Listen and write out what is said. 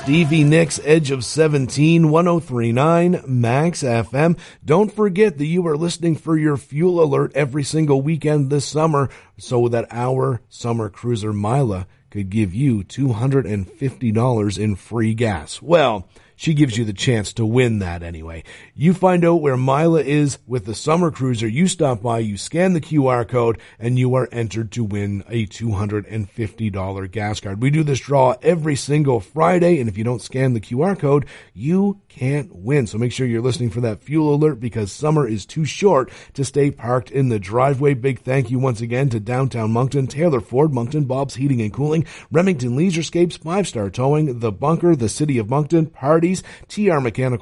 Stevie Nicks, Edge of 17, 1039 Max FM. Don't forget that you are listening for your fuel alert every single weekend this summer so that our summer cruiser Mila could give you $250 in free gas. Well, she gives you the chance to win that anyway. You find out where Mila is with the summer cruiser. You stop by, you scan the QR code, and you are entered to win a $250 gas card. We do this draw every single Friday, and if you don't scan the QR code, you can't win. So make sure you're listening for that fuel alert because summer is too short to stay parked in the driveway. Big thank you once again to Downtown Moncton, Taylor Ford, Moncton, Bob's Heating and Cooling, Remington Leisurescapes, 5 Star Towing, The Bunker, the City of Moncton, Parties, TR Mechanical